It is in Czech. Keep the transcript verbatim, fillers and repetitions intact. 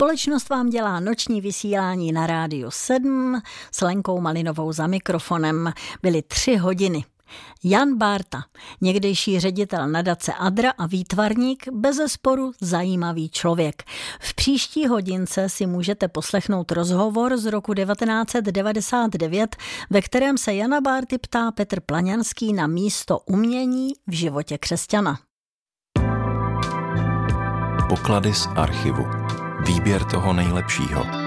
Společnost vám dělá noční vysílání na Rádiu sedm s Lenkou Malinovou za mikrofonem. Byly tři hodiny. Jan Bárta, někdejší ředitel nadace Adra a výtvarník, bezesporu zajímavý člověk. V příští hodince si můžete poslechnout rozhovor z roku devatenáct set devadesát devět, ve kterém se Jana Bárty ptá Petr Plaňanský na místo umění v životě křesťana. Poklady z archivu. Výběr toho nejlepšího.